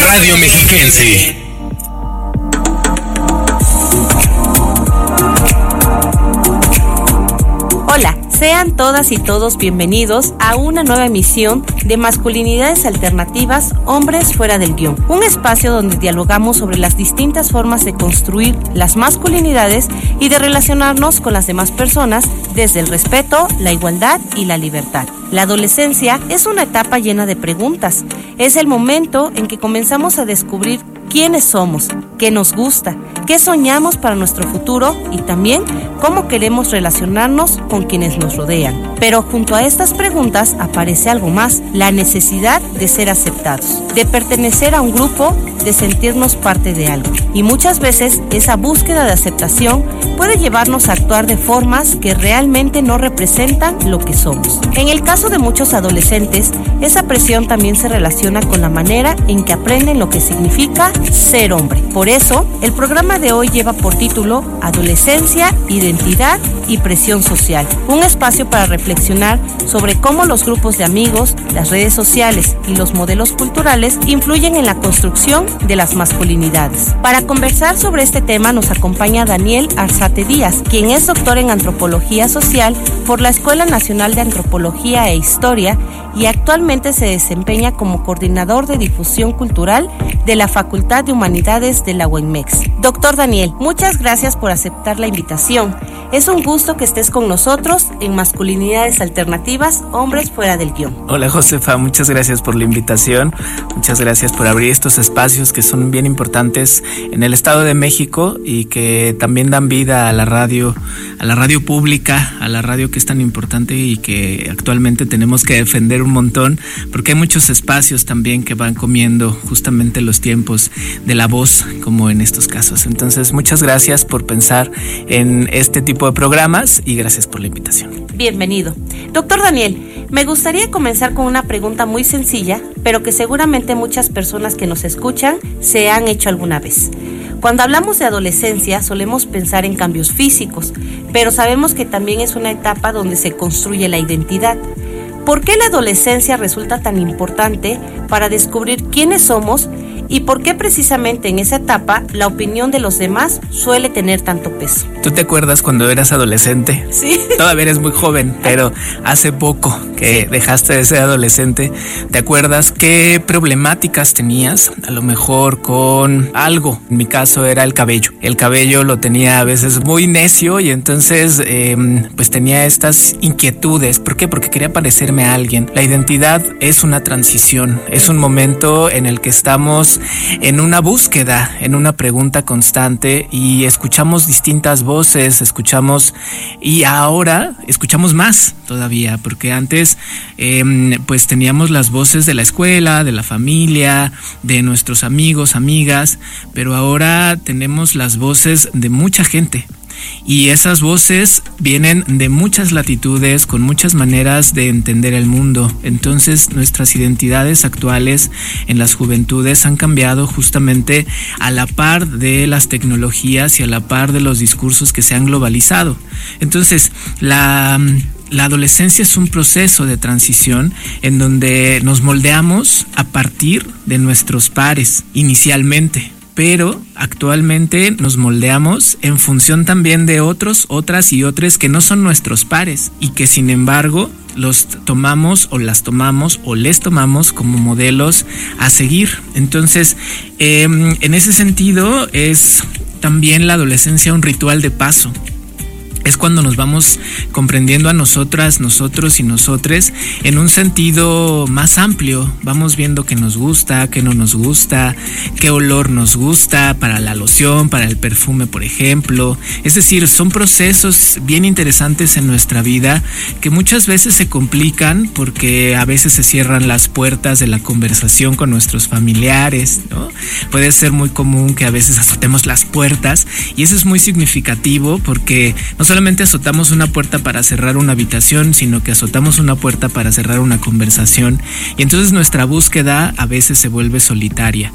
Radio Mexiquense. Hola, sean todas y todos bienvenidos a una nueva emisión de Masculinidades Alternativas, Hombres Fuera del Guión. Un espacio donde dialogamos sobre las distintas formas de construir las masculinidades y de relacionarnos con las demás personas desde el respeto, la igualdad y la libertad. La adolescencia es una etapa llena de preguntas. Es el momento en que comenzamos a descubrir quiénes somos, qué nos gusta, qué soñamos para nuestro futuro y también cómo queremos relacionarnos con quienes nos rodean. Pero junto a estas preguntas aparece algo más, la necesidad de ser aceptados, de pertenecer a un grupo, de sentirnos parte de algo. Y muchas veces esa búsqueda de aceptación puede llevarnos a actuar de formas que realmente no representan lo que somos. En el caso de muchos adolescentes, esa presión también se relaciona con la manera en que aprenden lo que significa ser hombre. Por eso, el programa de hoy lleva por título Adolescencia, Identidad y Presión Social. Un espacio para reflexionar sobre cómo los grupos de amigos, las redes sociales y los modelos culturales influyen en la construcción de las masculinidades. Para conversar sobre este tema nos acompaña Daniel Arzate Díaz, quien es doctor en Antropología Social por la Escuela Nacional de Antropología e Historia y actualmente se desempeña como coordinador de difusión cultural de la Facultad de Humanidades de la UNMEX. Doctor Daniel, muchas gracias por aceptar la invitación. Es un gusto que estés con nosotros en Masculinidades Alternativas, Hombres Fuera del Guión. Hola Josefa, muchas gracias por la invitación, muchas gracias por abrir estos espacios que son bien importantes en el Estado de México y que también dan vida a la radio pública, a la radio que es tan importante y que actualmente tenemos que defender un montón, porque hay muchos espacios también que van comiendo justamente los tiempos de la voz, como en estos casos. Entonces, muchas gracias por pensar en este tipo de programas y gracias por la invitación. Bienvenido. Doctor Daniel, me gustaría comenzar con una pregunta muy sencilla, pero que seguramente muchas personas que nos escuchan se han hecho alguna vez. Cuando hablamos de adolescencia solemos pensar en cambios físicos, pero sabemos que también es una etapa donde se construye la identidad. ¿Por qué la adolescencia resulta tan importante para descubrir quiénes somos y por qué precisamente en esa etapa la opinión de los demás suele tener tanto peso? ¿Tú te acuerdas cuando eras adolescente? Sí. Todavía eres muy joven, pero hace poco que dejaste de ser adolescente, ¿te acuerdas qué problemáticas tenías? A lo mejor con algo. En mi caso era el cabello. El cabello lo tenía a veces muy necio y entonces pues tenía estas inquietudes. ¿Por qué? Porque quería parecerme a alguien. La identidad es una transición, es un momento en el que estamos en una búsqueda, en una pregunta constante y escuchamos distintas voces, y ahora escuchamos más todavía, porque antes pues teníamos las voces de la escuela, de la familia, de nuestros amigos, amigas, pero ahora tenemos las voces de mucha gente. Y esas voces vienen de muchas latitudes, con muchas maneras de entender el mundo. Entonces nuestras identidades actuales en las juventudes han cambiado justamente a la par de las tecnologías y a la par de los discursos que se han globalizado. Entonces la adolescencia es un proceso de transición en donde nos moldeamos a partir de nuestros pares inicialmente, pero actualmente nos moldeamos en función también de otros, otras y otros que no son nuestros pares y que sin embargo los tomamos o las tomamos o les tomamos como modelos a seguir. Entonces, en ese sentido es también la adolescencia un ritual de paso. Es cuando nos vamos comprendiendo a nosotras, nosotros y nosotres en un sentido más amplio. Vamos viendo qué nos gusta, qué no nos gusta, qué olor nos gusta para la loción, para el perfume, por ejemplo. Es decir, son procesos bien interesantes en nuestra vida que muchas veces se complican porque a veces se cierran las puertas de la conversación con nuestros familiares, ¿no? Puede ser muy común que a veces azotemos las puertas y eso es muy significativo porque no solamente solamente azotamos una puerta para cerrar una habitación, sino que azotamos una puerta para cerrar una conversación, y entonces nuestra búsqueda a veces se vuelve solitaria,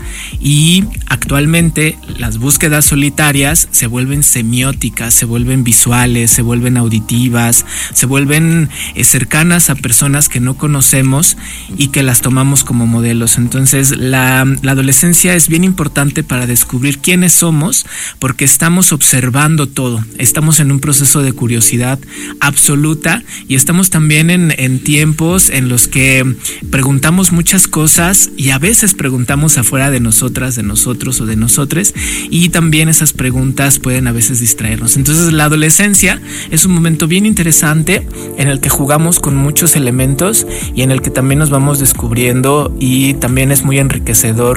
y actualmente las búsquedas solitarias se vuelven semióticas, se vuelven visuales, se vuelven auditivas, se vuelven cercanas a personas que no conocemos y que las tomamos como modelos. Entonces la adolescencia es bien importante para descubrir quiénes somos, porque estamos observando todo, estamos en un proceso de curiosidad absoluta, y estamos también en tiempos en los que preguntamos muchas cosas, y a veces preguntamos afuera de nosotras, de nosotros o de nosotres, y también esas preguntas pueden a veces distraernos. Entonces la adolescencia es un momento bien interesante en el que jugamos con muchos elementos y en el que también nos vamos descubriendo, y también es muy enriquecedor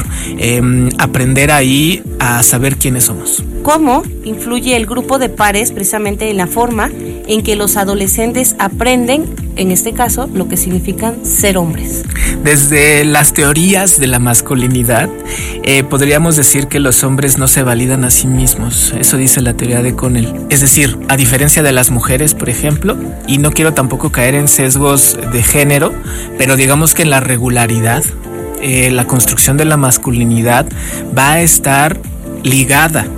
aprender ahí a saber quiénes somos. ¿Cómo influye el grupo de pares precisamente en la forma en que los adolescentes aprenden, en este caso, lo que significan ser hombres? Desde las teorías de la masculinidad, podríamos decir que los hombres no se validan a sí mismos. Eso dice la teoría de Connell. Es decir, a diferencia de las mujeres, por ejemplo, y no quiero tampoco caer en sesgos de género, pero digamos que en la regularidad, la construcción de la masculinidad va a estar ligada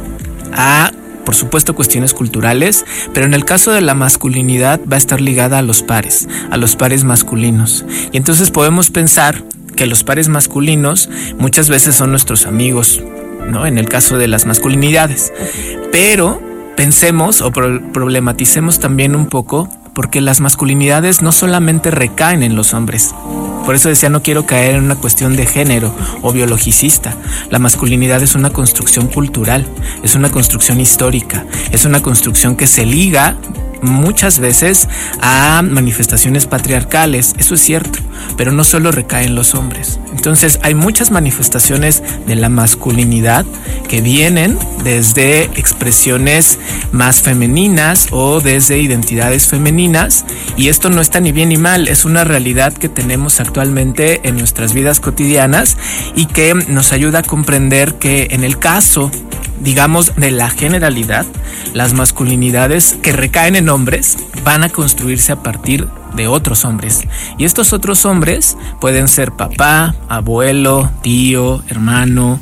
a, por supuesto, cuestiones culturales, pero en el caso de la masculinidad va a estar ligada a los pares masculinos. Y entonces podemos pensar que los pares masculinos muchas veces son nuestros amigos, ¿no? En el caso de las masculinidades. Pero pensemos o problematicemos también un poco, porque las masculinidades no solamente recaen en los hombres. Por eso decía, no quiero caer en una cuestión de género o biologicista. La masculinidad es una construcción cultural, es una construcción histórica, es una construcción que se liga muchas veces a manifestaciones patriarcales. Eso es cierto, pero no solo recae en los hombres. Entonces hay muchas manifestaciones de la masculinidad que vienen desde expresiones más femeninas o desde identidades femeninas, y esto no está ni bien ni mal, es una realidad que tenemos actualmente en nuestras vidas cotidianas y que nos ayuda a comprender que en el caso, digamos, de la generalidad, las masculinidades que recaen en hombres van a construirse a partir de otros hombres, y estos otros hombres pueden ser papá, abuelo, tío, hermano,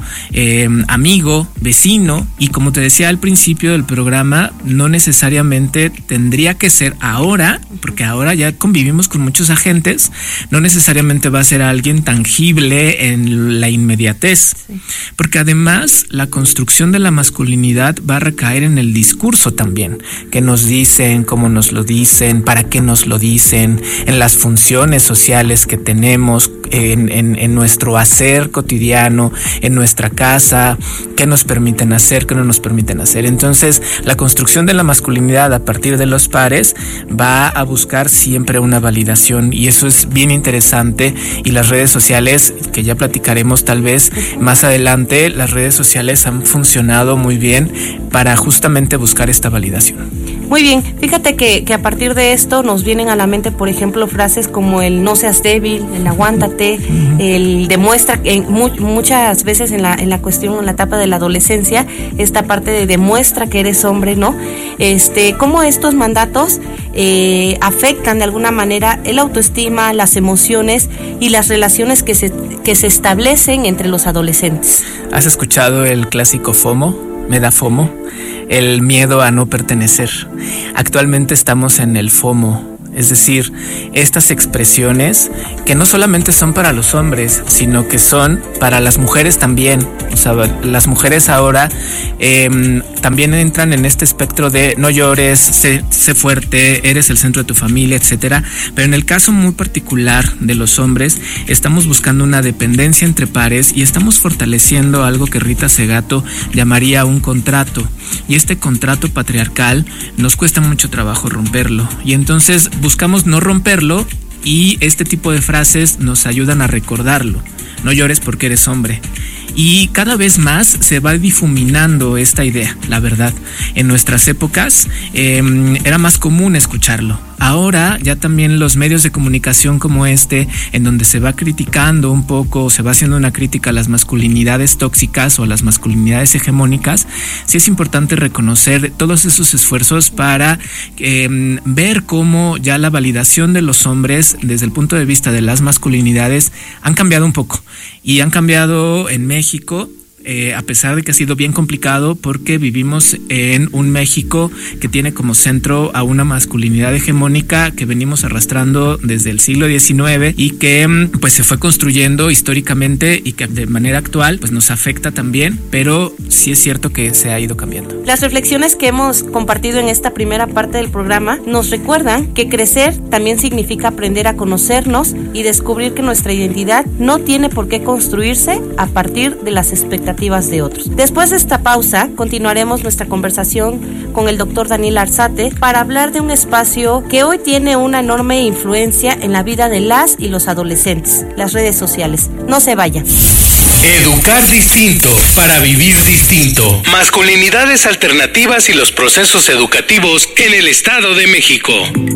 amigo, vecino, y como te decía al principio del programa, no necesariamente tendría que ser ahora, porque ahora ya convivimos con muchos agentes, no necesariamente va a ser alguien tangible en la inmediatez, porque además la construcción de la masculinidad va a recaer en el discurso también, que nos dicen, cómo nos lo dicen, para qué nos lo dicen, en las funciones sociales que tenemos, en nuestro hacer cotidiano, en nuestra casa, qué nos permiten hacer, qué no nos permiten hacer. Entonces, la construcción de la masculinidad a partir de los pares va a buscar siempre una validación, y eso es bien interesante. Y las redes sociales, que ya platicaremos tal vez más adelante, las redes sociales han funcionado muy bien para justamente buscar esta validación. Muy bien, fíjate que a partir de esto nos vienen a la mente, por ejemplo, frases como el no seas débil, el aguántate, el demuestra, muchas veces en la cuestión, en la etapa de la adolescencia, esta parte de demuestra que eres hombre, ¿no? Cómo estos mandatos afectan de alguna manera el autoestima, las emociones y las relaciones que se establecen entre los adolescentes. ¿Has escuchado el clásico FOMO? Me da FOMO, el miedo a no pertenecer. Actualmente estamos en el FOMO, es decir, estas expresiones que no solamente son para los hombres, sino que son para las mujeres también. O sea, las mujeres ahora también entran en este espectro de no llores, sé fuerte, eres el centro de tu familia, etcétera. Pero en el caso muy particular de los hombres, estamos buscando una dependencia entre pares y estamos fortaleciendo algo que Rita Segato llamaría un contrato. Y este contrato patriarcal nos cuesta mucho trabajo romperlo. Y entonces buscamos no romperlo, y este tipo de frases nos ayudan a recordarlo. No llores porque eres hombre. Y cada vez más se va difuminando esta idea, la verdad. En nuestras épocas era más común escucharlo. ahora ya también los medios de comunicación como este, en donde se va criticando un poco, se va haciendo una crítica a las masculinidades tóxicas o a las masculinidades hegemónicas, sí es importante reconocer todos esos esfuerzos para ver cómo ya la validación de los hombres desde el punto de vista de las masculinidades han cambiado un poco, y han cambiado en México. A pesar de que ha sido bien complicado, porque vivimos en un México que tiene como centro a una masculinidad hegemónica que venimos arrastrando desde el siglo XIX y que pues se fue construyendo históricamente y que de manera actual pues nos afecta también, pero sí es cierto que se ha ido cambiando. Las reflexiones que hemos compartido en esta primera parte del programa nos recuerdan que crecer también significa aprender a conocernos y descubrir que nuestra identidad no tiene por qué construirse a partir de las expectativas de otros. Después de esta pausa, continuaremos nuestra conversación con el doctor Daniel Arzate para hablar de un espacio que hoy tiene una enorme influencia en la vida de las y los adolescentes, las redes sociales. No se vayan. Educar distinto para vivir distinto. Masculinidades alternativas y los procesos educativos en el Estado de México.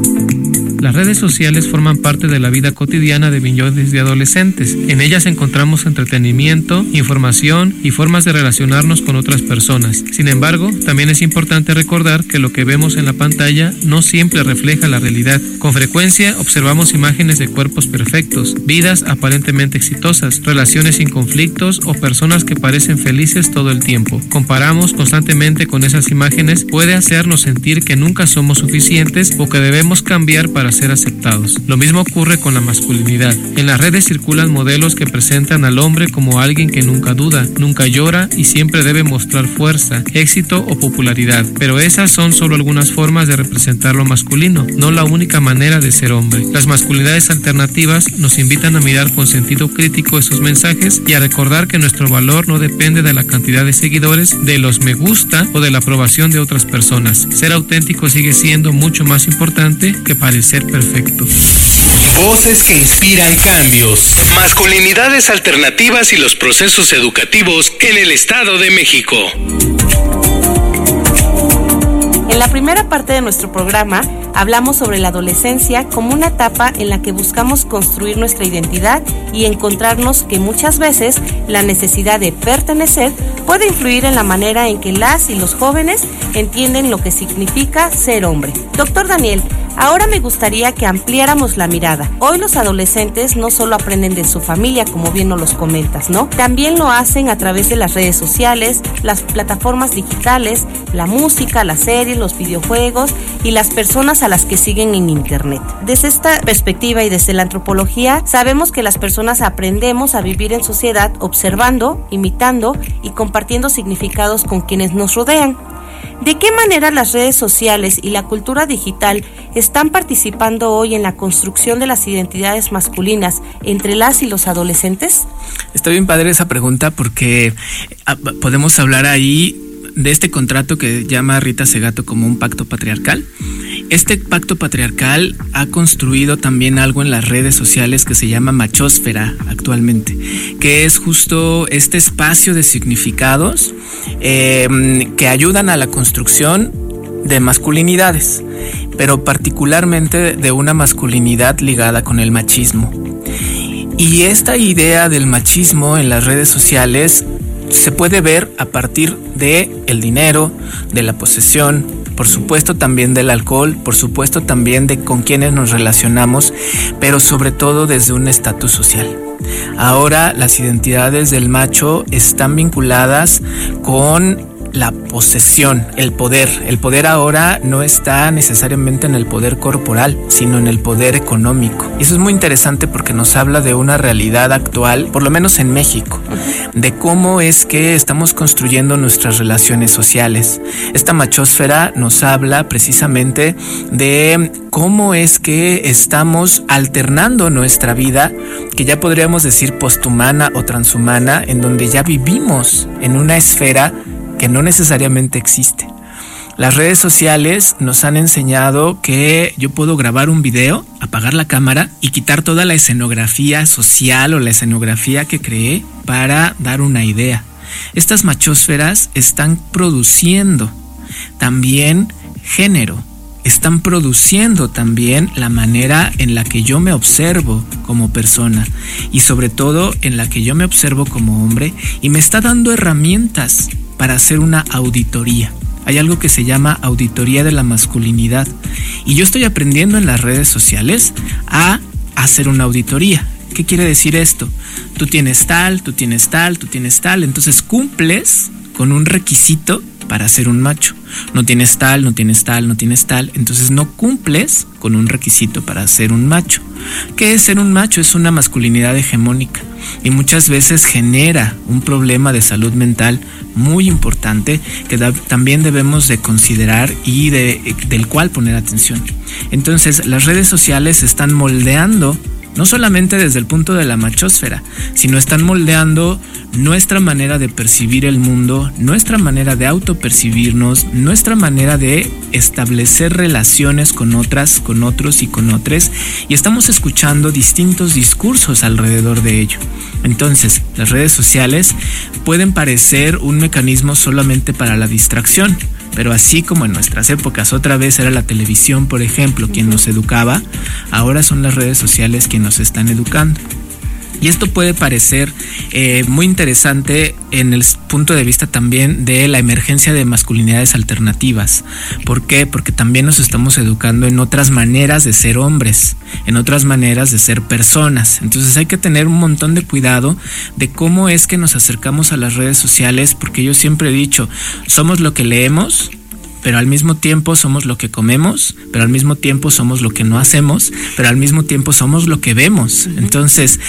Las redes sociales forman parte de la vida cotidiana de millones de adolescentes. En ellas encontramos entretenimiento, información y formas de relacionarnos con otras personas. Sin embargo, también es importante recordar que lo que vemos en la pantalla no siempre refleja la realidad. Con frecuencia observamos imágenes de cuerpos perfectos, vidas aparentemente exitosas, relaciones sin conflictos o personas que parecen felices todo el tiempo. Comparamos constantemente con esas imágenes, puede hacernos sentir que nunca somos suficientes o que debemos cambiar para ser aceptados. Lo mismo ocurre con la masculinidad. En las redes circulan modelos que presentan al hombre como alguien que nunca duda, nunca llora y siempre debe mostrar fuerza, éxito o popularidad. Pero esas son solo algunas formas de representar lo masculino, no la única manera de ser hombre. Las masculinidades alternativas nos invitan a mirar con sentido crítico esos mensajes y a recordar que nuestro valor no depende de la cantidad de seguidores, de los me gusta o de la aprobación de otras personas. Ser auténtico sigue siendo mucho más importante que parecer perfecto. Voces que inspiran cambios. Masculinidades alternativas y los procesos educativos en el Estado de México. En la primera parte de nuestro programa hablamos sobre la adolescencia como una etapa en la que buscamos construir nuestra identidad y encontrarnos que muchas veces la necesidad de pertenecer puede influir en la manera en que las y los jóvenes entienden lo que significa ser hombre. Doctor Daniel, ahora me gustaría que ampliáramos la mirada. Hoy los adolescentes no solo aprenden de su familia, como bien nos los comentas, ¿no? También lo hacen a través de las redes sociales, las plataformas digitales, la música, las series, los videojuegos y las personas a las que siguen en internet. Desde esta perspectiva y desde la antropología, sabemos que las personas aprendemos a vivir en sociedad observando, imitando y compartiendo significados con quienes nos rodean. ¿De qué manera las redes sociales y la cultura digital están participando hoy en la construcción de las identidades masculinas entre las y los adolescentes? Está bien padre esa pregunta porque podemos hablar ahí de este contrato que llama Rita Segato como un pacto patriarcal. Este pacto patriarcal ha construido también algo en las redes sociales que se llama machósfera actualmente, que es justo este espacio de significados que ayudan a la construcción de masculinidades, pero particularmente de una masculinidad ligada con el machismo. Y esta idea del machismo en las redes sociales se puede ver a partir de el dinero, de la posesión, por supuesto también del alcohol, por supuesto también de con quienes nos relacionamos, pero sobre todo desde un estatus social. Ahora las identidades del macho están vinculadas con la posesión, el poder. El poder ahora no está necesariamente en el poder corporal, sino en el poder económico. Y eso es muy interesante porque nos habla de una realidad actual, por lo menos en México, de cómo es que estamos construyendo nuestras relaciones sociales. Esta machósfera nos habla precisamente de cómo es que estamos alternando nuestra vida, que ya podríamos decir posthumana o transhumana, en donde ya vivimos en una esfera que no necesariamente existe. Las redes sociales nos han enseñado que yo puedo grabar un video, apagar la cámara y quitar toda la escenografía social o la escenografía que creé para dar una idea. Estas machósferas están produciendo también género. están produciendo también la manera en la que yo me observo como persona y sobre todo en la que yo me observo como hombre, y me está dando herramientas para hacer una auditoría. Hay algo que se llama auditoría de la masculinidad y yo estoy aprendiendo en las redes sociales a hacer una auditoría. ¿Qué quiere decir esto? Tú tienes tal, tú tienes tal, tú tienes tal, entonces cumples con un requisito para ser un macho. No tienes tal, no tienes tal, no tienes tal, entonces no cumples con un requisito para ser un macho. ¿Qué es ser un macho? Es una masculinidad hegemónica y muchas veces genera un problema de salud mental muy importante que también debemos de considerar y del cual poner atención. Entonces, las redes sociales están moldeando no solamente desde el punto de la machósfera, sino están moldeando nuestra manera de percibir el mundo, nuestra manera de autopercibirnos, nuestra manera de establecer relaciones con otras, con otros y con otros, y estamos escuchando distintos discursos alrededor de ello. Entonces, las redes sociales pueden parecer un mecanismo solamente para la distracción, pero así como en nuestras épocas otra vez era la televisión, por ejemplo, quien nos educaba, ahora son las redes sociales quienes nos están educando. Y esto puede parecer muy interesante en el punto de vista también de la emergencia de masculinidades alternativas. ¿Por qué? Porque también nos estamos educando en otras maneras de ser hombres, en otras maneras de ser personas. Entonces hay que tener un montón de cuidado de cómo es que nos acercamos a las redes sociales, porque yo siempre he dicho, somos lo que leemos, pero al mismo tiempo somos lo que comemos, pero al mismo tiempo somos lo que no hacemos, pero al mismo tiempo somos lo que vemos. Entonces,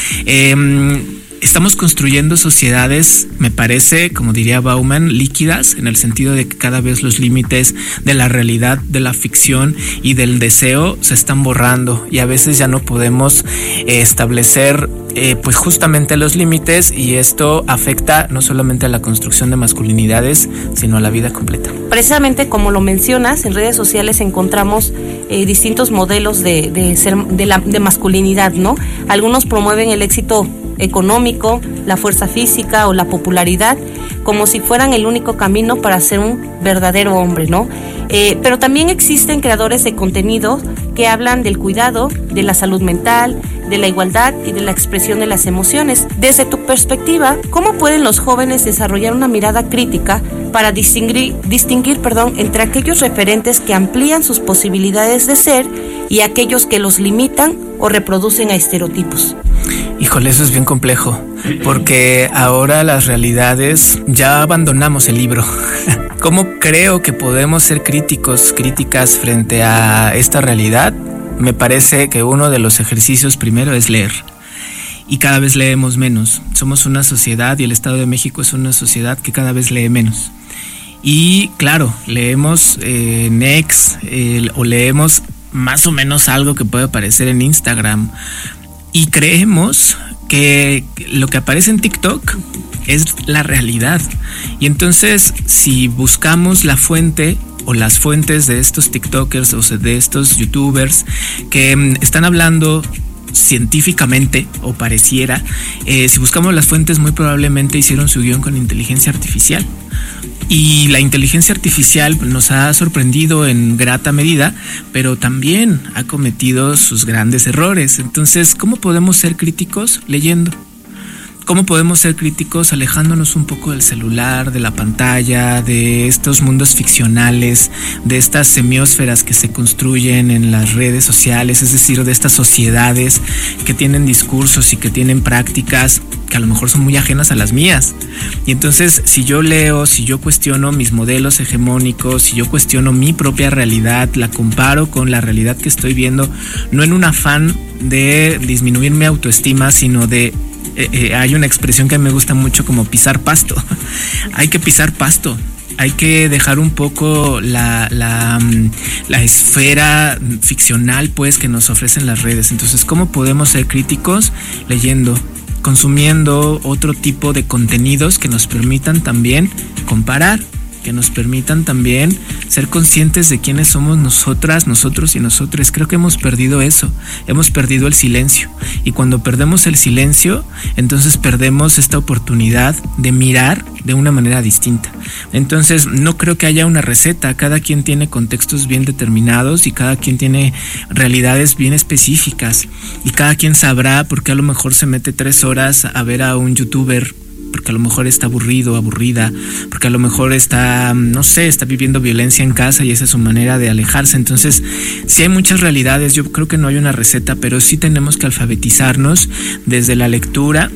estamos construyendo sociedades, me parece, como diría Bauman, líquidas, en el sentido de que cada vez los límites de la realidad, de la ficción y del deseo se están borrando, y a veces ya no podemos establecer pues justamente los límites, y esto afecta no solamente a la construcción de masculinidades, sino a la vida completa. Precisamente como lo mencionas, en redes sociales encontramos distintos modelos de masculinidad, ¿no? Algunos promueven el éxito económico, la fuerza física o la popularidad como si fueran el único camino para ser un verdadero hombre, ¿no? Pero también existen creadores de contenido que hablan del cuidado, de la salud mental, de la igualdad y de la expresión de las emociones. Desde tu perspectiva, ¿cómo pueden los jóvenes desarrollar una mirada crítica para distinguir entre aquellos referentes que amplían sus posibilidades de ser y aquellos que los limitan o reproducen a estereotipos? Híjole, eso es bien complejo, porque ahora las realidades, ya abandonamos el libro. ¿Cómo creo que podemos ser críticas frente a esta realidad? Me parece que uno de los ejercicios primero es leer. Y cada vez leemos menos. Somos una sociedad, y el Estado de México es una sociedad que cada vez lee menos. Y claro, leemos Next o leemos más o menos algo que puede aparecer en Instagram. Y creemos que lo que aparece en TikTok es la realidad. Y entonces, si buscamos la fuente o las fuentes de estos TikTokers o de estos YouTubers que están hablando científicamente, o pareciera, si buscamos las fuentes, muy probablemente hicieron su guión con inteligencia artificial. Y la inteligencia artificial nos ha sorprendido en grata medida, pero también ha cometido sus grandes errores. Entonces, ¿cómo podemos ser críticos? Leyendo. ¿Cómo podemos ser críticos alejándonos un poco del celular, de la pantalla, de estos mundos ficcionales, de estas semiósferas que se construyen en las redes sociales, es decir, de estas sociedades que tienen discursos y que tienen prácticas que a lo mejor son muy ajenas a las mías? Y entonces, si yo leo, si yo cuestiono mis modelos hegemónicos, si yo cuestiono mi propia realidad, la comparo con la realidad que estoy viendo, no en un afán de disminuir mi autoestima, sino de hay una expresión que a mí me gusta mucho, como pisar pasto. Hay que pisar pasto. Hay que dejar un poco la esfera ficcional, pues, que nos ofrecen las redes. Entonces, ¿cómo podemos ser críticos? Leyendo, consumiendo otro tipo de contenidos que nos permitan también comparar que nos permitan también ser conscientes de quiénes somos nosotras, nosotros y nosotros. Creo que hemos perdido eso, hemos perdido el silencio, y cuando perdemos el silencio, entonces perdemos esta oportunidad de mirar de una manera distinta. Entonces no creo que haya una receta, cada quien tiene contextos bien determinados y cada quien tiene realidades bien específicas, y cada quien sabrá por qué a lo mejor se mete 3 horas a ver a un youtuber, porque a lo mejor está aburrido, aburrida, porque a lo mejor está, no sé, está viviendo violencia en casa y esa es su manera de alejarse. Entonces, sí hay muchas realidades, yo creo que no hay una receta, pero sí tenemos que alfabetizarnos desde la lectura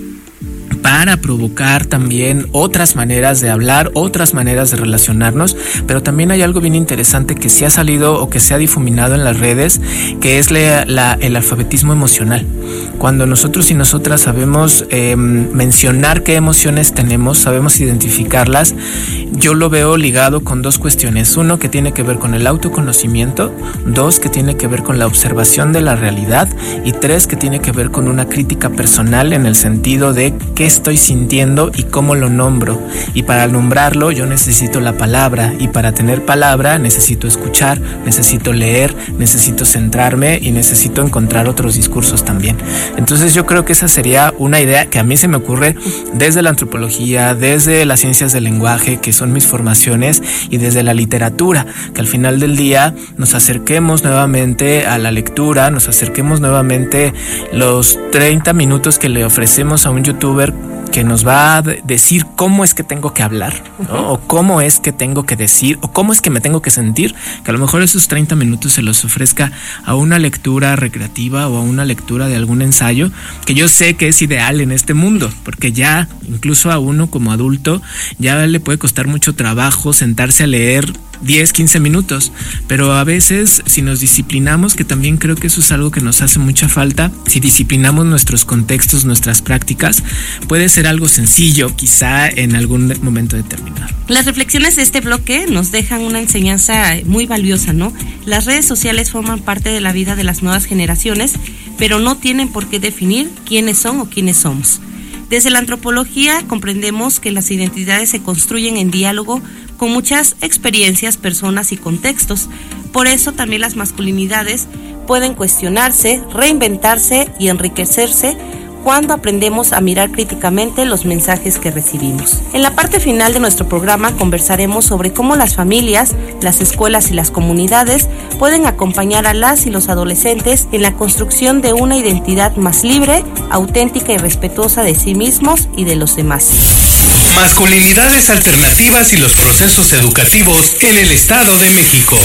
para provocar también otras maneras de hablar, otras maneras de relacionarnos, pero también hay algo bien interesante que sí ha salido o que se ha difuminado en las redes, que es el alfabetismo emocional. Cuando nosotros y nosotras sabemos mencionar qué emociones tenemos, sabemos identificarlas, yo lo veo ligado con 2 cuestiones. 1, que tiene que ver con el autoconocimiento, 2, que tiene que ver con la observación de la realidad, y 3, que tiene que ver con una crítica personal en el sentido de qué estoy sintiendo y cómo lo nombro. Y para nombrarlo yo necesito la palabra, y para tener palabra necesito escuchar, necesito leer, necesito centrarme y necesito encontrar otros discursos también. Entonces yo creo que esa sería una idea que a mí se me ocurre desde la antropología, desde las ciencias del lenguaje, que son mis formaciones, y desde la literatura, que al final del día nos acerquemos nuevamente a la lectura, nos acerquemos nuevamente los 30 minutos que le ofrecemos a un youtuber que nos va a decir cómo es que tengo que hablar, ¿no? O cómo es que tengo que decir, o cómo es que me tengo que sentir, que a lo mejor esos 30 minutos se los ofrezca a una lectura recreativa o a una lectura de algún ensayo, que yo sé que es ideal en este mundo, porque ya incluso a uno como adulto ya le puede costar mucho trabajo sentarse a leer 10, 15 minutos, pero a veces si nos disciplinamos, que también creo que eso es algo que nos hace mucha falta, si disciplinamos nuestros contextos, nuestras prácticas, puede ser algo sencillo quizá en algún momento determinado. Las reflexiones de este bloque nos dejan una enseñanza muy valiosa, ¿no? Las redes sociales forman parte de la vida de las nuevas generaciones, pero no tienen por qué definir quiénes son o quiénes somos. Desde la antropología comprendemos que las identidades se construyen en diálogo con muchas experiencias, personas y contextos. Por eso también las masculinidades pueden cuestionarse, reinventarse y enriquecerse cuando aprendemos a mirar críticamente los mensajes que recibimos. En la parte final de nuestro programa conversaremos sobre cómo las familias, las escuelas y las comunidades pueden acompañar a las y los adolescentes en la construcción de una identidad más libre, auténtica y respetuosa de sí mismos y de los demás. Masculinidades alternativas y los procesos educativos en el Estado de México.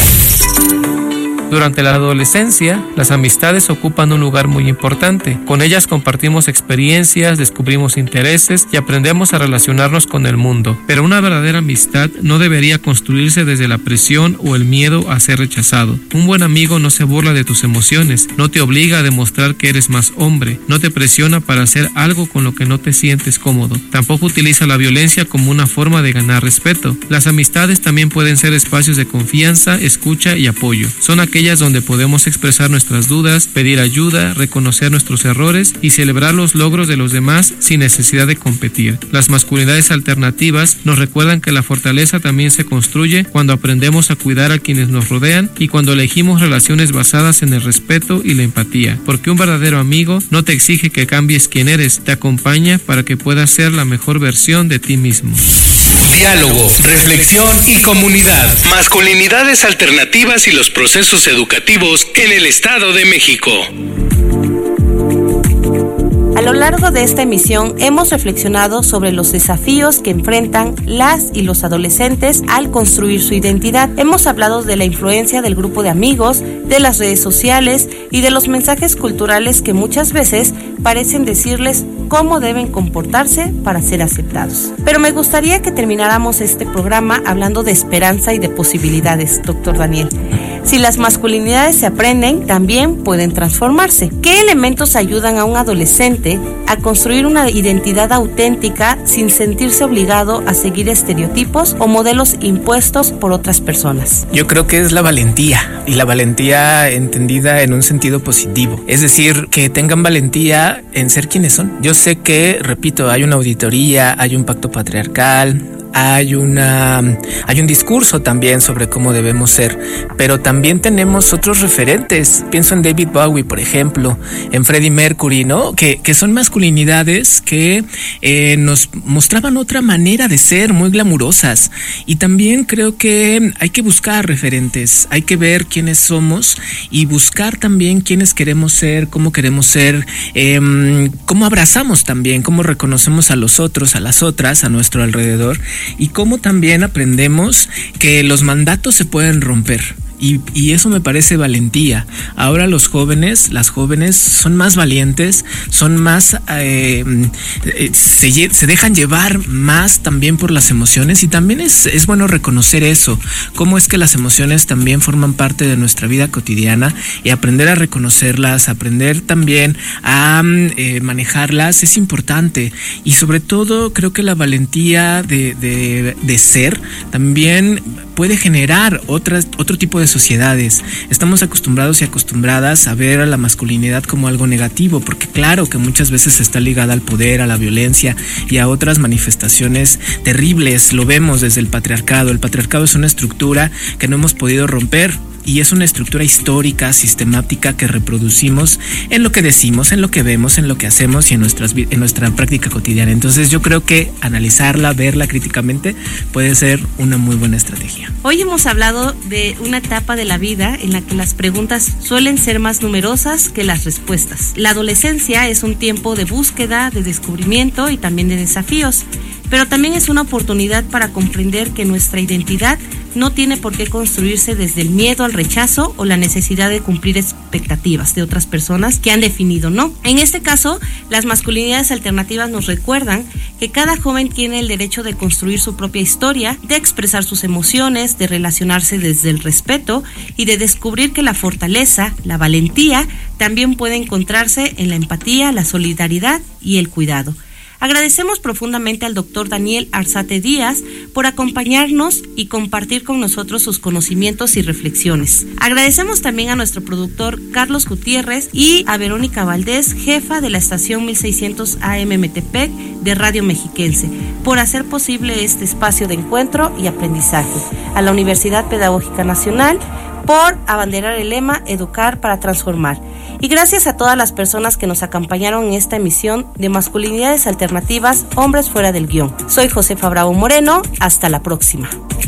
Durante la adolescencia, las amistades ocupan un lugar muy importante. Con ellas compartimos experiencias, descubrimos intereses y aprendemos a relacionarnos con el mundo. Pero una verdadera amistad no debería construirse desde la presión o el miedo a ser rechazado. Un buen amigo no se burla de tus emociones, no te obliga a demostrar que eres más hombre, no te presiona para hacer algo con lo que no te sientes cómodo. Tampoco utiliza la violencia como una forma de ganar respeto. Las amistades también pueden ser espacios de confianza, escucha y apoyo. Son aquellas donde podemos expresar nuestras dudas, pedir ayuda, reconocer nuestros errores y celebrar los logros de los demás sin necesidad de competir. Las masculinidades alternativas nos recuerdan que la fortaleza también se construye cuando aprendemos a cuidar a quienes nos rodean y cuando elegimos relaciones basadas en el respeto y la empatía, porque un verdadero amigo no te exige que cambies quién eres, te acompaña para que puedas ser la mejor versión de ti mismo. Diálogo, reflexión y comunidad. Masculinidades alternativas y los procesos educativos en el Estado de México. A lo largo de esta emisión hemos reflexionado sobre los desafíos que enfrentan las y los adolescentes al construir su identidad. Hemos hablado de la influencia del grupo de amigos, de las redes sociales y de los mensajes culturales que muchas veces parecen decirles cómo deben comportarse para ser aceptados. Pero me gustaría que termináramos este programa hablando de esperanza y de posibilidades, doctor Daniel. Si las masculinidades se aprenden, también pueden transformarse. ¿Qué elementos ayudan a un adolescente a construir una identidad auténtica sin sentirse obligado a seguir estereotipos o modelos impuestos por otras personas? Yo creo que es la valentía, y la valentía entendida en un sentido positivo. Es decir, que tengan valentía en ser quienes son. Yo sé que, repito, hay una auditoría, hay un pacto patriarcal, hay un discurso también sobre cómo debemos ser, pero también tenemos otros referentes. Pienso en David Bowie, por ejemplo, en Freddie Mercury, ¿no? Que son masculinidades que nos mostraban otra manera de ser, muy glamurosas. Y también creo que hay que buscar referentes, hay que ver quiénes somos y buscar también quiénes queremos ser, cómo abrazamos también, cómo reconocemos a los otros, a las otras, a nuestro alrededor, y cómo también aprendemos que los mandatos se pueden romper. Y eso me parece valentía. Ahora las jóvenes son más valientes, son más, se dejan llevar más también por las emociones, y también es bueno reconocer eso, cómo es que las emociones también forman parte de nuestra vida cotidiana, y aprender a reconocerlas, aprender también a manejarlas es importante. Y sobre todo creo que la valentía de ser también puede generar otro tipo de sociedades. Estamos acostumbrados y acostumbradas a ver a la masculinidad como algo negativo, porque claro que muchas veces está ligada al poder, a la violencia y a otras manifestaciones terribles. Lo vemos desde el patriarcado. El patriarcado es una estructura que no hemos podido romper, y es una estructura histórica, sistemática, que reproducimos en lo que decimos, en lo que vemos, en lo que hacemos y en nuestra práctica cotidiana. Entonces yo creo que analizarla, verla críticamente puede ser una muy buena estrategia. Hoy hemos hablado de una etapa de la vida en la que las preguntas suelen ser más numerosas que las respuestas. La adolescencia es un tiempo de búsqueda, de descubrimiento y también de desafíos, pero también es una oportunidad para comprender que nuestra identidad no tiene por qué construirse desde el miedo al rechazo o la necesidad de cumplir expectativas de otras personas que han definido no. En este caso, las masculinidades alternativas nos recuerdan que cada joven tiene el derecho de construir su propia historia, de expresar sus emociones, de relacionarse desde el respeto y de descubrir que la fortaleza, la valentía, también puede encontrarse en la empatía, la solidaridad y el cuidado. Agradecemos profundamente al doctor Daniel Arzate Díaz por acompañarnos y compartir con nosotros sus conocimientos y reflexiones. Agradecemos también a nuestro productor Carlos Gutiérrez y a Verónica Valdés, jefa de la estación 1600 AM Metepec de Radio Mexiquense, por hacer posible este espacio de encuentro y aprendizaje. A la Universidad Pedagógica Nacional por abanderar el lema Educar para Transformar. Y gracias a todas las personas que nos acompañaron en esta emisión de Masculinidades Alternativas, Hombres Fuera del Guión. Soy Josefa Bravo Moreno, hasta la próxima.